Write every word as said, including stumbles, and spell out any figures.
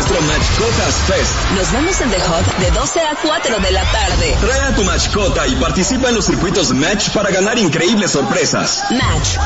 nuestro Matchcotas Fest. Nos vemos en The Hub de doce a cuatro de la tarde. Trae a tu mascota y participa en los circuitos Match para ganar increíbles sorpresas. Match.